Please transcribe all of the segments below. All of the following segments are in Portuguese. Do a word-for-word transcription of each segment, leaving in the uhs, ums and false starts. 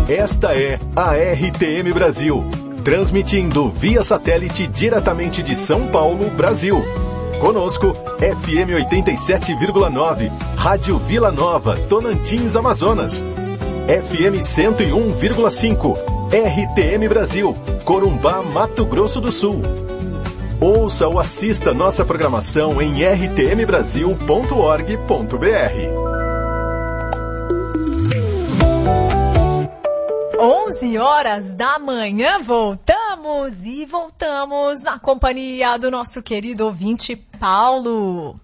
Esta é a R T M Brasil, transmitindo via satélite diretamente de São Paulo, Brasil. Conosco, F M oitenta e sete vírgula nove, Rádio Vila Nova, Tonantins, Amazonas. F M cento e um vírgula cinco, R T M Brasil, Corumbá, Mato Grosso do Sul. Ouça ou assista nossa programação em r t m brasil ponto org ponto b r. onze horas da manhã, voltamos e voltamos na companhia do nosso querido ouvinte Paulo.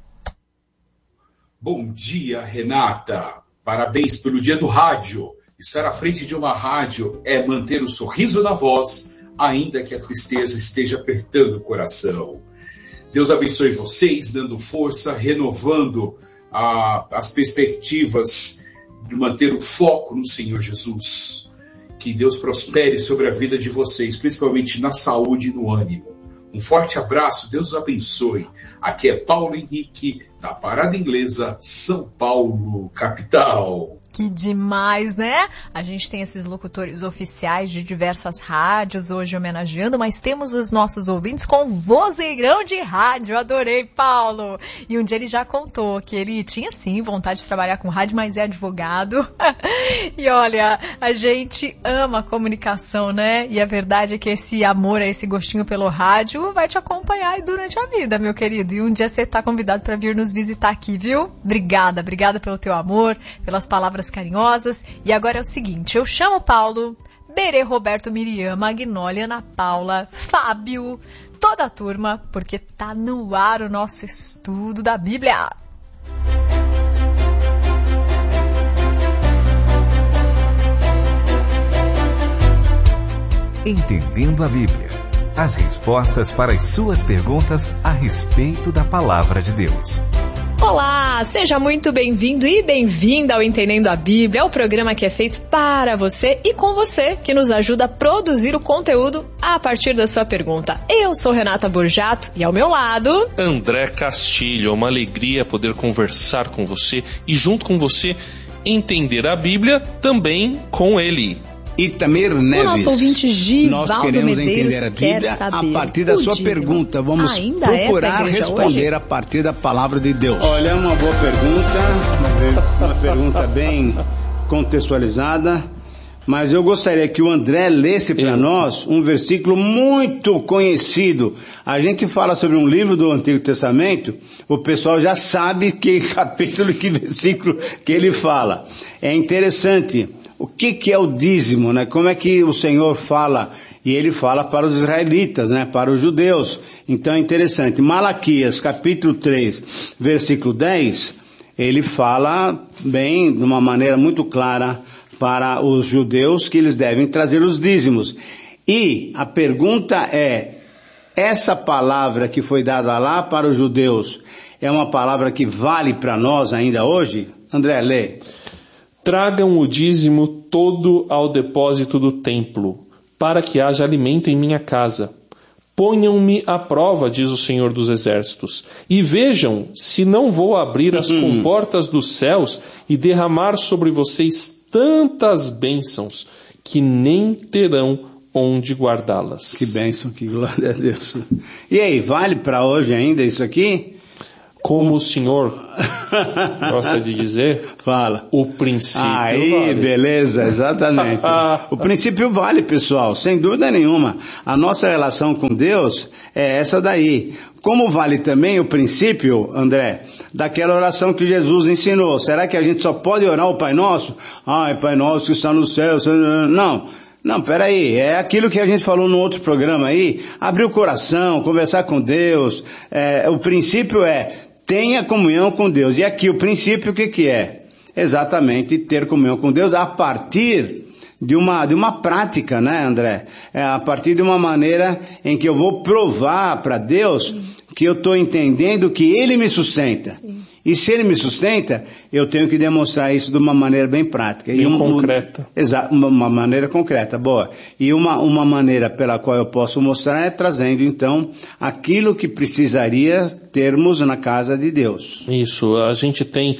Bom dia, Renata. Parabéns pelo dia do rádio. Estar à frente de uma rádio é manter o sorriso na voz, ainda que a tristeza esteja apertando o coração. Deus abençoe vocês, dando força, renovando a, as perspectivas de manter o foco no Senhor Jesus. Que Deus prospere sobre a vida de vocês, principalmente na saúde e no ânimo. Um forte abraço, Deus os abençoe. Aqui é Paulo Henrique, da Parada Inglesa, São Paulo, capital. Que demais, né? A gente tem esses locutores oficiais de diversas rádios hoje homenageando, mas temos os nossos ouvintes com vozeirão de rádio. Adorei, Paulo! E um dia ele já contou que ele tinha sim vontade de trabalhar com rádio, mas é advogado. E olha, a gente ama a comunicação, né? E a verdade é que esse amor, esse gostinho pelo rádio vai te acompanhar aí durante a vida, meu querido. E um dia você está convidado para vir nos visitar aqui, viu? Obrigada, obrigada pelo teu amor, pelas palavras carinhosas. E agora é o seguinte, eu chamo Paulo, Berê, Roberto, Miriam, Magnólia, Ana Paula, Fábio, toda a turma, porque tá no ar o nosso estudo da Bíblia. Entendendo a Bíblia. As respostas para as suas perguntas a respeito da Palavra de Deus. Olá, seja muito bem-vindo e bem-vinda ao Entendendo a Bíblia, é o programa que é feito para você e com você, que nos ajuda a produzir o conteúdo a partir da sua pergunta. Eu sou Renata Borjato e ao meu lado... André Castilho, é uma alegria poder conversar com você e junto com você entender a Bíblia também com ele. Itamir Neves, o nosso ouvinte Givaldo nós queremos Medeiros entender a Bíblia a partir da sua dízimo pergunta. Vamos ainda procurar é responder hoje? a partir da palavra de Deus. Olha, uma boa pergunta, uma pergunta bem contextualizada, mas eu gostaria que o André lesse para nós um versículo muito conhecido. A gente fala sobre um livro do Antigo Testamento, o pessoal já sabe que capítulo, que versículo que ele fala. É interessante. O que que é o dízimo, né? Como é que o Senhor fala? E ele fala para os israelitas, né? Para os judeus. Então é interessante. Malaquias, capítulo três, versículo dez, ele fala bem, de uma maneira muito clara, para os judeus que eles devem trazer os dízimos. E a pergunta é, essa palavra que foi dada lá para os judeus, é uma palavra que vale para nós ainda hoje? André, lê. Tragam o dízimo todo ao depósito do templo, para que haja alimento em minha casa. Ponham-me à prova, diz o Senhor dos Exércitos, e vejam se não vou abrir as comportas dos céus e derramar sobre vocês tantas bênçãos que nem terão onde guardá-las. Que bênção, que glória a Deus. E aí, vale para hoje ainda isso aqui? Como o senhor gosta de dizer, fala. O princípio Aí, vale. Beleza, exatamente. O princípio vale, pessoal, sem dúvida nenhuma. A nossa relação com Deus é essa daí. Como vale também o princípio, André, daquela oração que Jesus ensinou. Será que a gente só pode orar o Pai Nosso? Ai, Pai Nosso que está no céu. Não. Não, peraí, é aquilo que a gente falou no outro programa aí, abrir o coração, conversar com Deus, é, o princípio é, tenha comunhão com Deus. E aqui o princípio o que que é? Exatamente ter comunhão com Deus a partir de uma, de uma prática, né, André? É a partir de uma maneira em que eu vou provar para Deus que eu estou entendendo que Ele me sustenta. Sim. E se Ele me sustenta, eu tenho que demonstrar isso de uma maneira bem prática. Bem e um, concreta. Exato, uma, uma maneira concreta, boa. E uma, uma maneira pela qual eu posso mostrar é trazendo, então, aquilo que precisaria termos na casa de Deus. Isso, a gente tem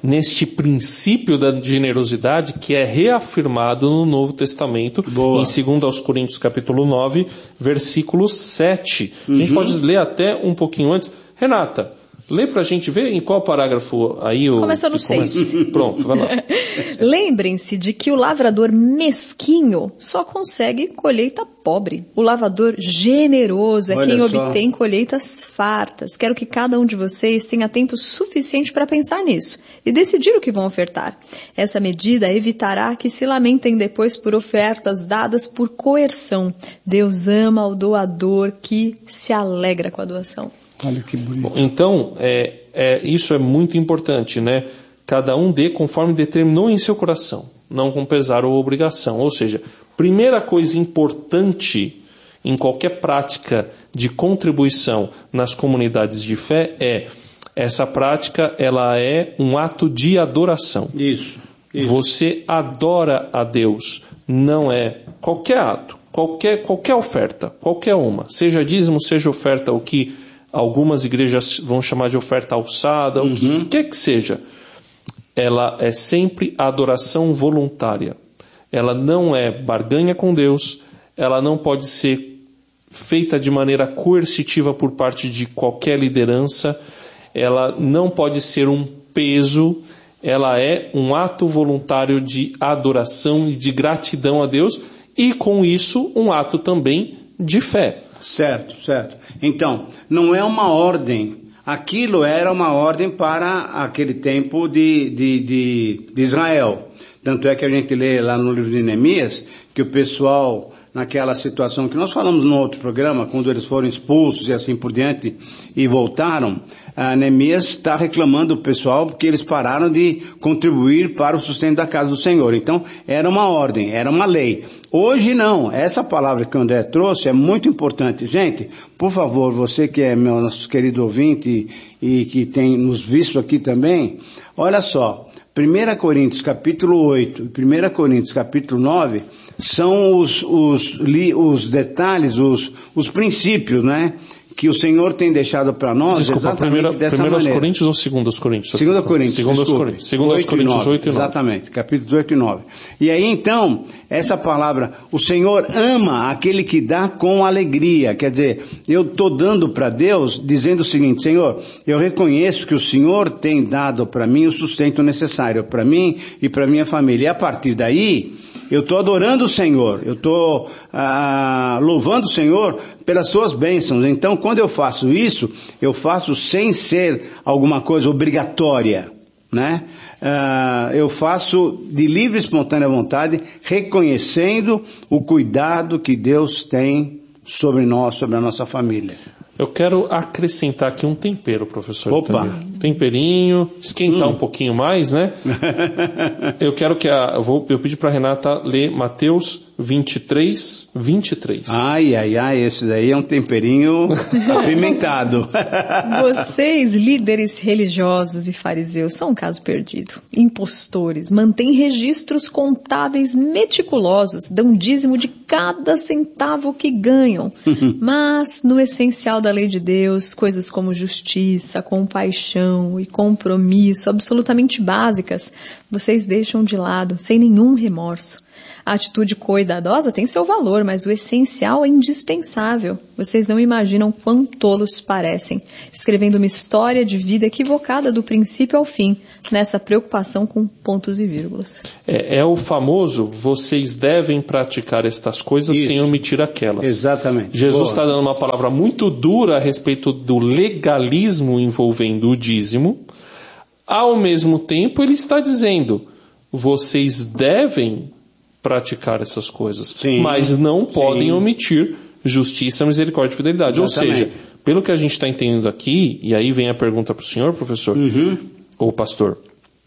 neste princípio da generosidade que é reafirmado no Novo Testamento, Boa. em segundo aos Coríntios capítulo nove, versículo sete. Uhum. A gente pode ler até um pouquinho antes. Renata, lê pra gente ver em qual parágrafo aí o... Começa no seis. Pronto, vai lá. Lembrem-se de que o lavrador mesquinho só consegue colheita pobre. O lavrador generoso é Olha quem só. obtém colheitas fartas. Quero que cada um de vocês tenha tempo suficiente para pensar nisso e decidir o que vão ofertar. Essa medida evitará que se lamentem depois por ofertas dadas por coerção. Deus ama o doador que se alegra com a doação. Olha que bonito. Bom, então, é, é, isso é muito importante, né? Cada um dê conforme determinou em seu coração, não com pesar ou obrigação. Ou seja, primeira coisa importante em qualquer prática de contribuição nas comunidades de fé é, essa prática, ela é um ato de adoração. Isso, isso. Você adora a Deus, não é qualquer ato, qualquer, qualquer oferta, qualquer uma, seja dízimo, seja oferta, o que algumas igrejas vão chamar de oferta alçada, uhum. o que quer que seja. Ela é sempre adoração voluntária. Ela não é barganha com Deus, ela não pode ser feita de maneira coercitiva por parte de qualquer liderança, ela não pode ser um peso, ela é um ato voluntário de adoração e de gratidão a Deus e com isso um ato também de fé. Certo, certo. Então, não é uma ordem. Aquilo era uma ordem para aquele tempo de, de, de, de Israel. Tanto é que a gente lê lá no livro de Neemias que o pessoal, naquela situação que nós falamos no outro programa, quando eles foram expulsos e assim por diante e voltaram, a Neemias está reclamando do pessoal porque eles pararam de contribuir para o sustento da casa do Senhor. Então, era uma ordem, era uma lei. Hoje não, essa palavra que o André trouxe é muito importante. Gente, por favor, você que é meu nosso querido ouvinte e, e que tem nos visto aqui também, olha só, primeira Coríntios capítulo oito e primeira Coríntios capítulo nove são os, os, os detalhes, os, os princípios, né? Que o Senhor tem deixado para nós. Desculpa, exatamente primeira, dessa primeira maneira. Coríntios ou segunda aos Coríntios? Segunda Coríntios, Segunda aos Coríntios. Segunda aos Coríntios oito e nove. Exatamente, capítulos oito e nove. E aí então, essa palavra, o Senhor ama aquele que dá com alegria. Quer dizer, eu estou dando para Deus, dizendo o seguinte: Senhor, eu reconheço que o Senhor tem dado para mim o sustento necessário, para mim e para minha família. E a partir daí, eu estou adorando o Senhor, eu estou ah, louvando o Senhor pelas suas bênçãos. Então, quando eu faço isso, eu faço sem ser alguma coisa obrigatória, né? Ah, eu faço de livre e espontânea vontade, reconhecendo o cuidado que Deus tem sobre nós, sobre a nossa família. Eu quero acrescentar aqui um tempero, professor. Opa! Também. Temperinho, esquentar hum. um pouquinho mais, né? Eu quero que a... Eu, vou, eu pedi para a Renata ler Mateus vinte e três, vinte e três. Ai, ai, ai, esse daí é um temperinho apimentado. Vocês, líderes religiosos e fariseus, são um caso perdido. Impostores, mantêm registros contábeis meticulosos, dão dízimo de cada centavo que ganham. Mas, no essencial da lei de Deus, coisas como justiça, compaixão e compromisso, absolutamente básicas, vocês deixam de lado, sem nenhum remorso. A atitude cuidadosa tem seu valor, mas o essencial é indispensável. Vocês não imaginam quão tolos parecem, escrevendo uma história de vida equivocada do princípio ao fim, nessa preocupação com pontos e vírgulas. É, é o famoso, vocês devem praticar estas coisas Isso. sem omitir aquelas. Exatamente. Jesus está dando uma palavra muito dura a respeito do legalismo envolvendo o dízimo. Ao mesmo tempo, ele está dizendo, vocês devem praticar essas coisas, sim, mas não podem sim. omitir justiça, misericórdia e fidelidade. Exatamente. Ou seja, pelo que a gente está entendendo aqui, e aí vem a pergunta para o senhor, professor, uhum. ou pastor,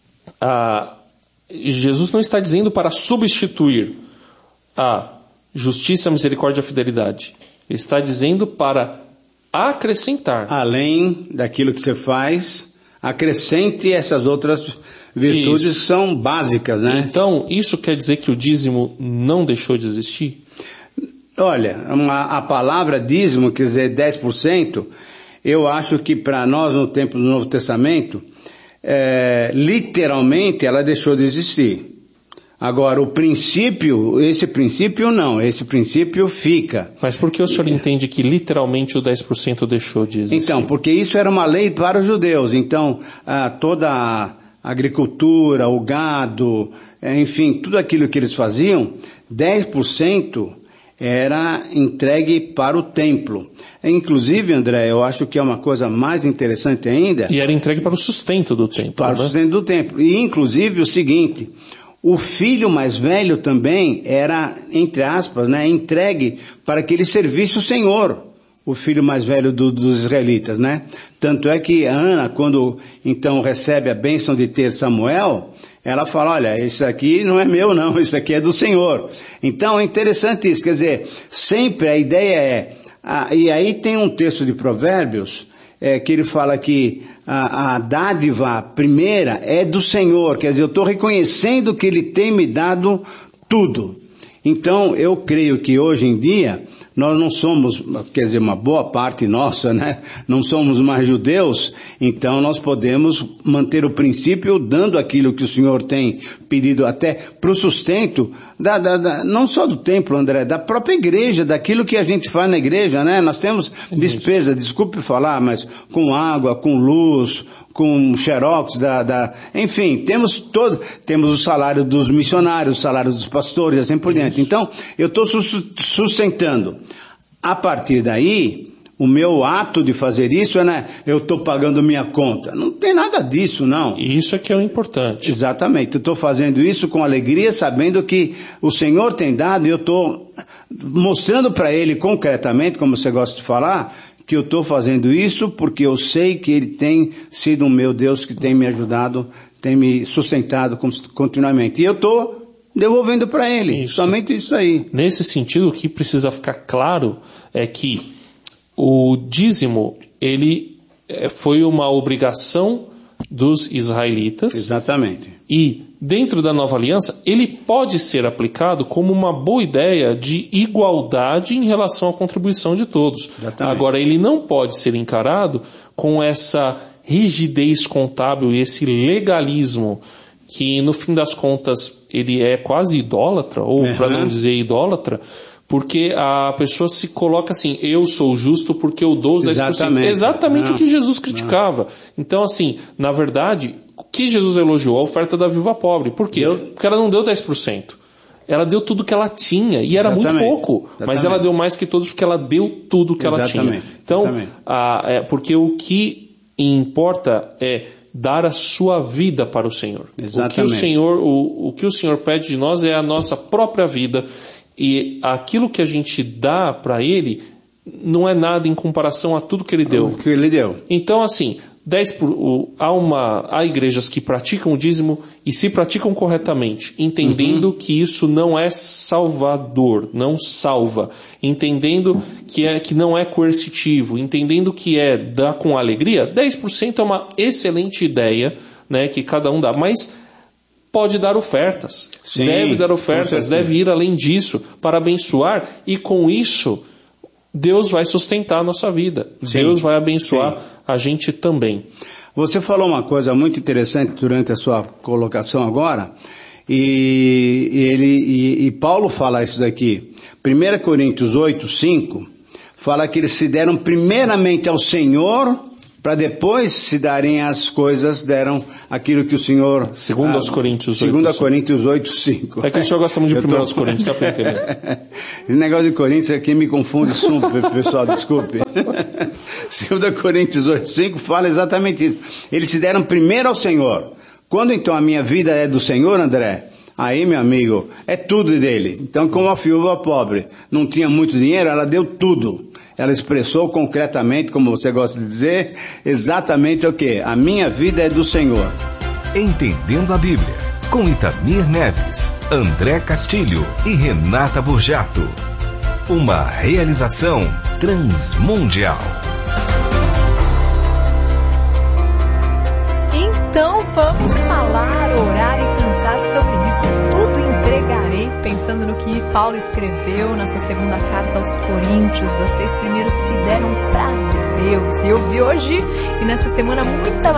a, Jesus não está dizendo para substituir a justiça, misericórdia e fidelidade. Ele está dizendo para acrescentar. Além daquilo que você faz, acrescente essas outras virtudes isso. que são básicas, né? Então, isso quer dizer que o dízimo não deixou de existir? Olha, uma, a palavra dízimo, quer dizer dez por cento, eu acho que para nós no tempo do Novo Testamento, é, literalmente ela deixou de existir. Agora, o princípio, esse princípio não, esse princípio fica. Mas por que o senhor entende que literalmente o dez por cento deixou de existir? Então, porque isso era uma lei para os judeus. Então, ah, toda a agricultura, o gado, enfim, tudo aquilo que eles faziam, dez por cento era entregue para o templo. Inclusive, André, eu acho que é uma coisa mais interessante ainda. E era entregue para o sustento do templo. Para né? o sustento do templo. E, inclusive, o seguinte... O filho mais velho também era, entre aspas, né, entregue para que ele servisse o Senhor, o filho mais velho do, dos israelitas, né? Tanto é que Ana, quando então recebe a bênção de ter Samuel, ela fala, olha, isso aqui não é meu não, isso aqui é do Senhor. Então é interessante isso, quer dizer, sempre a ideia é, ah, e aí tem um texto de Provérbios, É, que ele fala que a, a dádiva primeira é do Senhor, quer dizer, eu estou reconhecendo que Ele tem me dado tudo. Então, eu creio que hoje em dia, nós não somos, quer dizer, uma boa parte nossa, né? Não somos mais judeus, então nós podemos manter o princípio dando aquilo que o Senhor tem pedido até para o sustento, da, da, da, não só do templo, André, da própria igreja, daquilo que a gente faz na igreja, né? Nós temos despesa, desculpe falar, mas com água, com luz, com xerox, da, da, enfim, temos todo, temos o salário dos missionários, o salário dos pastores, assim por diante. Então, eu estou sustentando. A partir daí, o meu ato de fazer isso é, né, eu estou pagando minha conta. Não tem nada disso, não. E isso é que é o importante. Exatamente. Eu estou fazendo isso com alegria, sabendo que o Senhor tem dado, e eu estou mostrando para Ele concretamente, como você gosta de falar, que eu estou fazendo isso porque eu sei que Ele tem sido um meu Deus que tem me ajudado, tem me sustentado continuamente. E eu estou devolvendo para Ele, isso. Somente isso aí. Nesse sentido, o que precisa ficar claro é que o dízimo, ele foi uma obrigação dos israelitas. Exatamente. E dentro da nova aliança, ele pode ser aplicado como uma boa ideia de igualdade em relação à contribuição de todos. Exatamente. Agora, ele não pode ser encarado com essa rigidez contábil e esse legalismo que, no fim das contas, ele é quase idólatra, ou uhum. para não dizer idólatra, porque a pessoa se coloca assim, eu sou justo porque eu dou os dez por cento. Exatamente, Exatamente não, o que Jesus criticava. Não. Então, assim, na verdade, o que Jesus elogiou? A oferta da viúva pobre. Por quê? Eu... Porque ela não deu dez por cento. Ela deu tudo que ela tinha, e era Exatamente. muito pouco. Exatamente. Mas ela deu mais que todos porque ela deu tudo que Exatamente. ela tinha. Então, Exatamente. a, é, porque o que importa é dar a sua vida para o Senhor. Exatamente. O que o Senhor, o, o que o Senhor pede de nós é a nossa própria vida, e aquilo que a gente dá para Ele não é nada em comparação a tudo que Ele deu. O que Ele deu. Então, assim, dez por, o, há, uma, há igrejas que praticam o dízimo e se praticam corretamente, entendendo uhum. que isso não é salvador, não salva, entendendo que, é, que não é coercitivo, entendendo que é dar com alegria. dez por cento é uma excelente ideia, né, que cada um dá, mas pode dar ofertas, Sim, deve dar ofertas, deve ir além disso para abençoar, e com isso Deus vai sustentar a nossa vida. Sim, Deus vai abençoar sim. a gente também. Você falou uma coisa muito interessante durante a sua colocação agora, e, e, ele, e, e Paulo fala isso daqui. primeira Coríntios oito, cinco, fala que eles se deram primeiramente ao Senhor, para depois se darem as coisas, deram aquilo que o Senhor... Segundo aos Coríntios oito, Segundo a Coríntios oito, cinco. É que o senhor gosta muito de primeiro aos Coríntios, dá para entender. Esse negócio de Coríntios aqui me confunde super, pessoal, desculpe. Segundo a Coríntios oito, cinco fala exatamente isso. Eles se deram primeiro ao Senhor. Quando então a minha vida é do Senhor, André, aí, meu amigo, é tudo dele. Então, como a viúva pobre não tinha muito dinheiro, ela deu tudo. Ela expressou concretamente, como você gosta de dizer, exatamente o que? A minha vida é do Senhor. Entendendo a Bíblia, com Itamir Neves, André Castilho e Renata Burjato. Uma realização Transmundial. Então vamos falar, orar e cantar sobre isso. Tudo entregarei, pensando no que Paulo escreveu na sua segunda carta aos Coríntios. Vocês primeiro se deram para Deus. E eu vi hoje e nessa semana muita